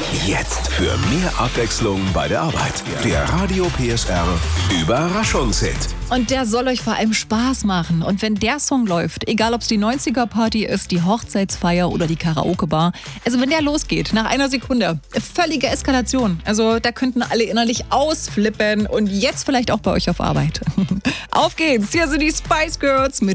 Jetzt für mehr Abwechslung bei der Arbeit. Der Radio PSR Überraschungshit. Und der soll euch vor allem Spaß machen. Und wenn der Song läuft, egal ob es die 90er-Party ist, die Hochzeitsfeier oder die Karaoke-Bar, also wenn der losgeht, nach einer Sekunde, völlige Eskalation. Also da könnten alle innerlich ausflippen und jetzt vielleicht auch bei euch auf Arbeit. Auf geht's, hier sind die Spice Girls mit